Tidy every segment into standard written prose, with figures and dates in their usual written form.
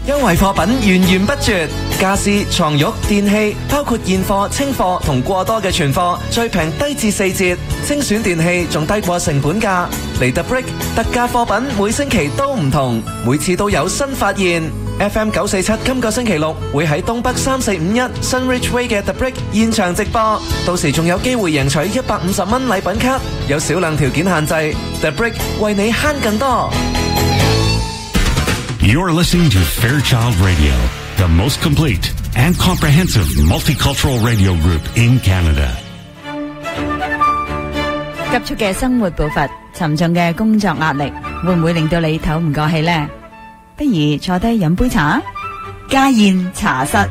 優惠貨品源源不絕，家私、床褥、電器，包括現貨、清貨同過多嘅存貨，最平低至4折，精選電器仲低過成本價。嚟 The Brick 特價貨品每星期都唔同，每次都有新發現。FM 947今個星期六會喺東北3451 Sunridge Way 嘅 The Brick 現場直播，到時仲有機會贏取150蚊禮品卡，有少量條件限制。The Brick 為你慳更多。 You're listening to Fairchild Radio, the most complete and comprehensive multicultural radio group in Canada. 急促嘅生活步伐，沉重嘅工作壓力，會唔會令到你唞唔過氣呢？不如坐低飲杯茶，家宴茶室。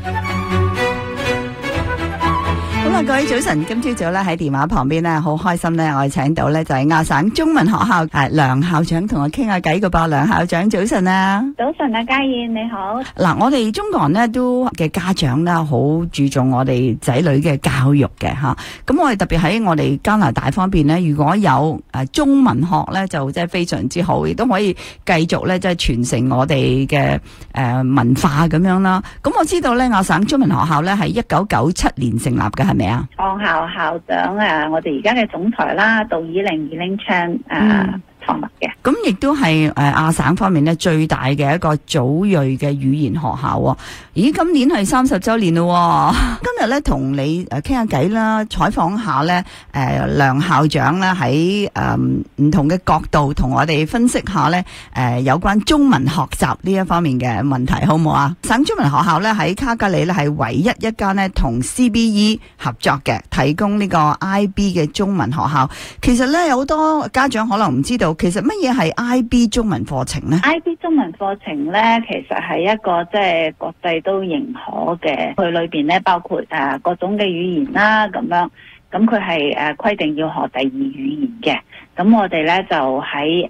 好啦，各位早晨，今朝早咧喺電話旁邊咧，好開心咧，我哋請到咧就係亞省中文學校梁校長同我傾下偈嘅噃。梁校長早晨啊！ 早晨啊，家燕你好。 嗱，我哋中國人咧都嘅家長咧好注重我哋仔女嘅教育嘅吓。咁我哋特別喺我哋加拿大方面咧，如果有中文學咧，就即係非常之好，亦都可以繼續咧即係傳承我哋嘅文化咁樣啦。咁我知道咧，亞省中文學校咧係1997年成立嘅，係咪啊？ 創校校長我哋而家嘅總裁啦，杜以玲Chan創立嘅。 咁亦都係亞省方面咧最大嘅一個祖裔嘅語言學校。咦，今年係30週年咯。今日咧同你傾下偈啦，採訪下咧梁校長咧喺唔同嘅角度同我哋分析下咧有關中文學習呢一方面嘅問題，好唔好啊？省中文學校咧喺卡加里咧係唯一一間咧同 CBE 合作嘅，提供呢個 IB 嘅中文學校。其實咧有好多家長可能唔知道，其實乜嘢係 IB 中文課程呢？ IB 中文課程咧，其實係一個即係國際都認可嘅，佢裏邊咧包括各種嘅語言啦，咁樣，咁佢係規定要學第二語言嘅。咁我哋咧就喺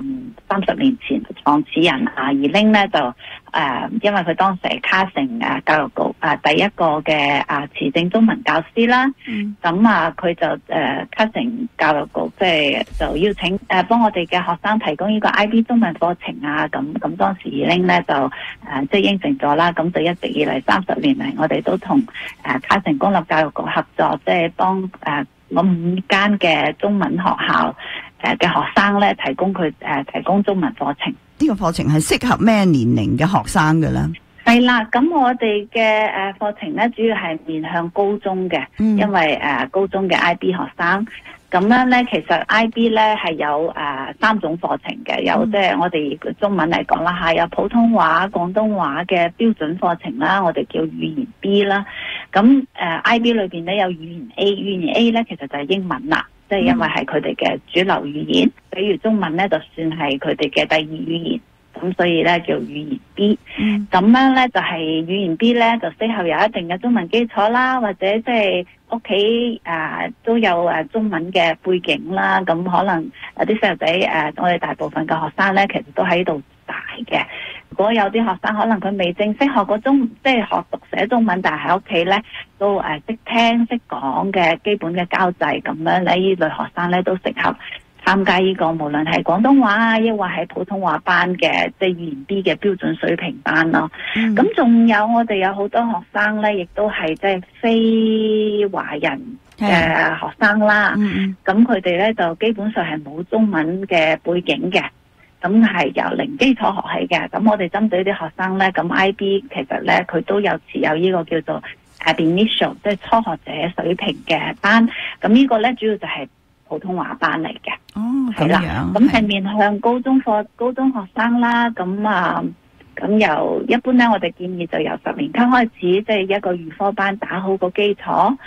30年前創始人以玲咧就因為佢當時係卡城教育局第一個嘅持證中文教師啦，咁佢就卡城教育局即係就邀請幫我哋嘅學生提供呢個 IB 中文課程啊，咁當時以玲咧就即係應承咗啦，咁就一直以嚟30年嚟，我哋都同卡城公立教育局合作，即係幫我5間嘅中文學校嘅學生咧提供中文課程。 呢個課程係適合咩年齡嘅學生嘅咧？ 係啦，咁我哋嘅課程咧主要係面向高中嘅，因為高中嘅 IB 學生。咁樣咧，其實 IB 咧係有3種課程嘅，有即係我哋中文嚟講啦嚇，有普通話、廣東話嘅標準課程啦，我哋叫語言 B 啦。咁IB 裏邊咧有語言 A， 語言 A 咧其實就係英文啦，即係因為係佢哋嘅主流語言，比如中文咧就算係佢哋嘅第二語言。咁所以咧叫語言 B，咁樣咧就係語言 B 咧就適合有一定嘅中文基礎啦，或者即係屋企都有中文嘅背景啦，咁可能有啲細路仔我哋大部分嘅學生咧其實都喺度大嘅。如果有啲學生可能佢未正式學過即係學讀寫中文，但係喺屋企咧都識聽識講嘅基本嘅交際，咁樣咧呢類學生咧都適合參加呢個無論係廣東話啊，抑或係普通話班嘅即係語言 B 嘅標準水平班咯。咁仲有我哋有好多學生咧，亦都係即係非華人嘅學生啦。咁佢哋咧就基本上係冇中文嘅背景嘅，咁係由零基礎學起嘅。咁我哋針對啲學生咧，咁 IB 其實咧佢都有持有呢個叫做initial 即係初學者水平嘅班。咁呢個咧主要就係普通話班嚟嘅。係啦，咁係面向高中學生啦，咁由一般咧，我哋建議就由10年級開始，即係一個預科班打好個基礎。